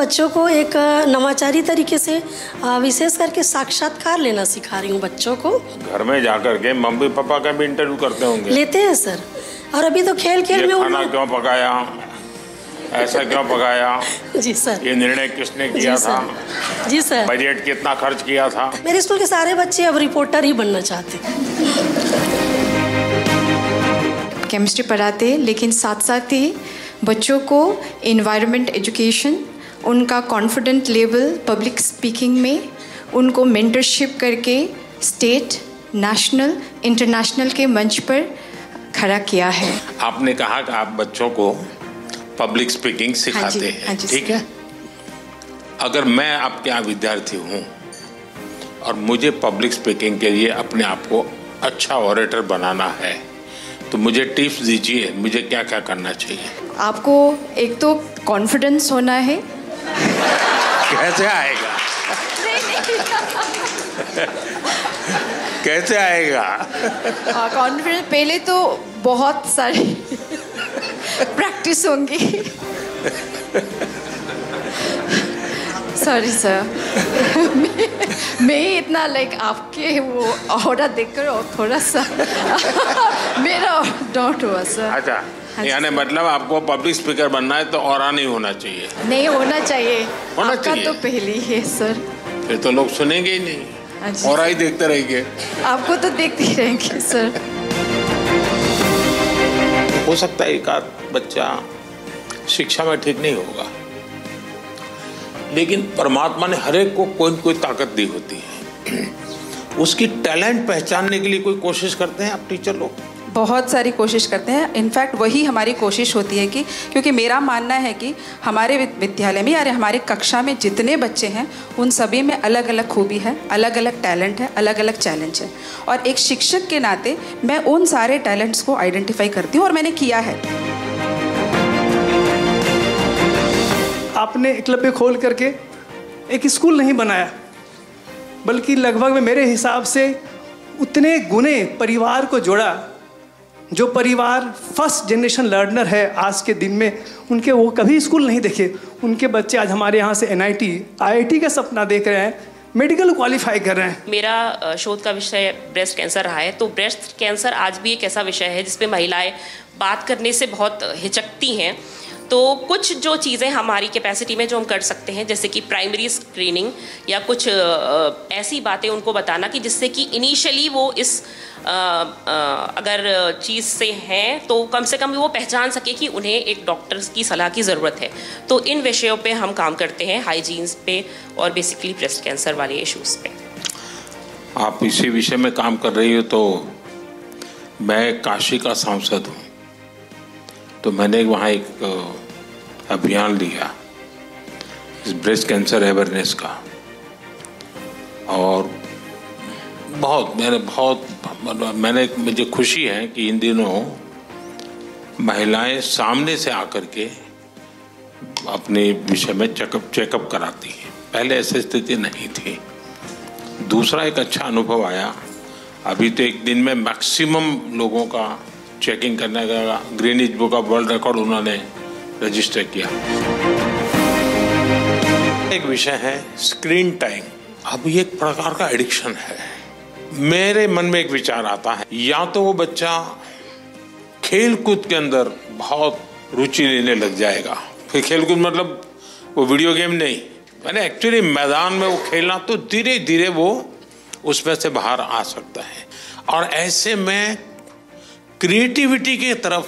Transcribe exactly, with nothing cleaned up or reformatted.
बच्चों को एक नवाचारी तरीके से विशेष करके साक्षात्कार लेना सिखा रही हूँ बच्चों को। घर में जाकर के मम्मी पापा का भी इंटरव्यू करते होंगे? लेते हैं सर। और अभी तो खेल खेल में खाना क्यों पकाया, ऐसा क्यों पकाया? जी सर। ये निर्णय किसने किया था? जी सर। बजट कितना खर्च किया था? मेरे स्कूल के सारे बच्चे अब रिपोर्टर ही बनना चाहते हैं। केमिस्ट्री पढ़ाते, लेकिन साथ साथ ही बच्चों को इन्वायरमेंट एजुकेशन, उनका कॉन्फिडेंट लेवल पब्लिक स्पीकिंग में, उनको मेंटरशिप करके स्टेट, नेशनल, इंटरनेशनल के मंच पर खड़ा किया है। आपने कहा कि आप बच्चों को पब्लिक स्पीकिंग सिखाते हैं, ठीक है? अगर मैं आपके यहाँ विद्यार्थी हूँ और मुझे पब्लिक स्पीकिंग के लिए अपने आप को अच्छा ऑरेटर बनाना है तो मुझे टिप्स दीजिए, मुझे क्या क्या करना चाहिए? आपको एक तो कॉन्फिडेंस होना है। कैसे आएगा? कैसे आएगा? कॉन्फिडेंस पहले तो बहुत सारी प्रैक्टिस होंगी। सॉरी सर, मैं, मैं इतना लाइक आपके वो ऑर्डर देखकर और थोड़ा सा मेरा डाउट हुआ सर। अच्छा, यानी मतलब आपको पब्लिक स्पीकर बनना है तो और नहीं होना चाहिए? नहीं होना चाहिए, होना आपका चाहिए। तो पहले ही है सर। फिर तो लोग सुनेंगे ही नहीं और ही देखते रहेंगे। आपको तो देखते ही रहेंगे सर। हो सकता है एक आध बच्चा शिक्षा में ठीक नहीं होगा, लेकिन परमात्मा ने हर एक को कोई न कोई ताकत दी होती है। उसकी टैलेंट पहचानने के लिए कोई कोशिश करते हैं आप टीचर लोग? बहुत सारी कोशिश करते हैं। इनफैक्ट वही हमारी कोशिश होती है कि क्योंकि मेरा मानना है कि हमारे विद्यालय में या हमारी कक्षा में जितने बच्चे हैं उन सभी में अलग अलग खूबी है, अलग अलग टैलेंट है, अलग अलग चैलेंज है, और एक शिक्षक के नाते मैं उन सारे टैलेंट्स को आइडेंटिफाई करती हूँ और मैंने किया है। आपने एकलव्य खोल करके एक स्कूल नहीं बनाया, बल्कि लगभग में मेरे हिसाब से उतने गुने परिवार को जोड़ा। जो परिवार फर्स्ट जनरेशन लर्नर है आज के दिन में, उनके वो कभी स्कूल नहीं देखे, उनके बच्चे आज हमारे यहाँ से N I T, I I T का सपना देख रहे हैं, मेडिकल क्वालिफाई कर रहे हैं। मेरा शोध का विषय ब्रेस्ट कैंसर रहा है, तो ब्रेस्ट कैंसर आज भी एक ऐसा विषय है जिसपे महिलाएं बात करने से बहुत हिचकती हैं। तो कुछ जो चीज़ें हमारी कैपेसिटी में जो हम कर सकते हैं, जैसे कि प्राइमरी स्क्रीनिंग या कुछ ऐसी बातें उनको बताना कि जिससे कि इनिशियली वो इस आ, आ, अगर चीज़ से हैं तो कम से कम वो पहचान सके कि उन्हें एक डॉक्टर की सलाह की ज़रूरत है। तो इन विषयों पे हम काम करते हैं, हाइजीन्स पे और बेसिकली ब्रेस्ट कैंसर वाले इश्यूज़ पे। आप इसी विषय में काम कर रही हो, तो मैं काशी का सांसद हूँ, तो मैंने वहाँ एक अभियान लिया इस ब्रेस्ट कैंसर अवेयरनेस का, और बहुत मैंने बहुत मैंने मुझे खुशी है कि इन दिनों महिलाएं सामने से आकर के अपने विषय में चेकअप चेकअप कराती हैं। पहले ऐसी स्थिति नहीं थी। दूसरा एक अच्छा अनुभव आया, अभी तो एक दिन में मैक्सिमम लोगों का चेकिंग करने का Greenwich book of world record उन्होंने रजिस्टर किया। एक विषय है स्क्रीन टाइम। अब ये एक प्रकार का एडिक्शन है। मेरे मन में एक विचार आता है, या तो वो बच्चा खेल कूद के अंदर बहुत रुचि लेने लग जाएगा, फिर खेल कूद मतलब वो वीडियो गेम नहीं, मैंने एक्चुअली मैदान में वो खेलना, तो धीरे धीरे वो उसमें से बाहर आ सकता है। और ऐसे में क्रिएटिविटी की तरफ